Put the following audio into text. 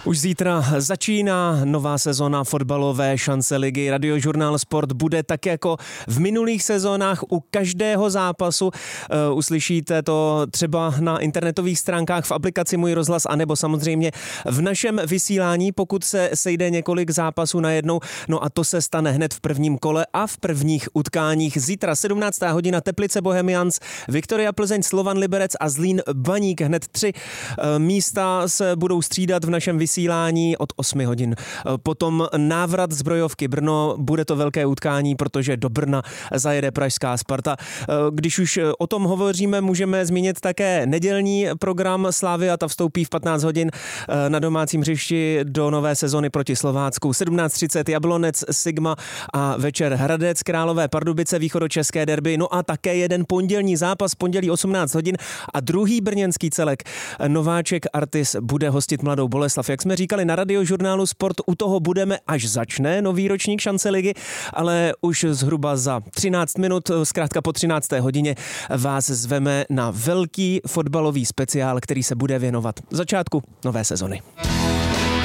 Už zítra začíná nová sezona fotbalové šance ligy. Radiožurnál Sport bude tak jako v minulých sezónách u každého zápasu. Uslyšíte to třeba na internetových stránkách, v aplikaci Můj rozhlas, anebo samozřejmě v našem vysílání, pokud se sejde několik zápasů najednou. No a to se stane hned v prvním kole a v prvních utkáních. Zítra 17. hodina Teplice Bohemians, Viktoria Plzeň, Slovan Liberec a Zlín Baník. Hned 3 místa se budou střídat v našem vysílání od 8 hodin. Potom návrat Zbrojovky Brno, bude to velké utkání, protože do Brna zajede pražská Sparta. Když už o tom hovoříme, můžeme zmínit také nedělní program Slavia, ta vstoupí v 15 hodin na domácím hřišti do nové sezony proti Slovácku. 17:30 Jablonec Sigma a večer Hradec Králové Pardubice, východočeské derby. No a také jeden pondělní zápas, pondělí 18 hodin a druhý brněnský celek. Nováček Artis bude hostit Mladou Boleslav. Jak jsme říkali na Radiožurnálu Sport, u toho budeme, až začne nový ročník šance ligy, ale už zhruba za 13 minut, zkrátka po 13. hodině, vás zveme na velký fotbalový speciál, který se bude věnovat začátku nové sezony.